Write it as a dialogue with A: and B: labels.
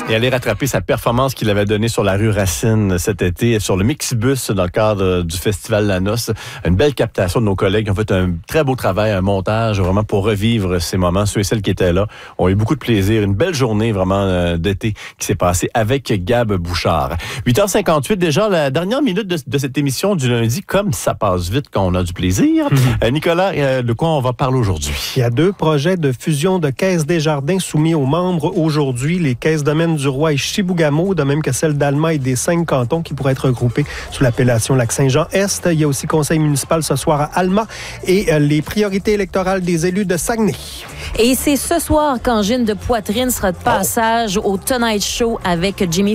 A: et aller rattraper sa performance qu'il avait donnée sur la rue Racine cet été, sur le Mixibus dans le cadre du Festival La Noce. Une belle captation de nos collègues qui ont fait un très beau travail, un montage vraiment pour revivre ces moments. Ceux et celles qui étaient là ont eu beaucoup de plaisir. Une belle journée vraiment d'été qui s'est passée avec Gab Bouchard. 8h58 déjà, la dernière minute de cette émission du lundi, comme ça passe vite quand on a du plaisir. Nicolas, de quoi on va parler aujourd'hui?
B: Il y a 2 projets de fusion de Caisse Desjardins soumis aux membres aujourd'hui. Les Caisses Domaines du Roi et Chibougamau, de même que celles d'Alma et des 5 cantons qui pourraient être regroupés sous l'appellation Lac-Saint-Jean-Est. Il y a aussi conseil municipal ce soir à Alma et les priorités électorales des élus de Saguenay.
C: Et c'est ce soir qu'Angine de Poitrine sera de passage au Tonight Show avec Jimmy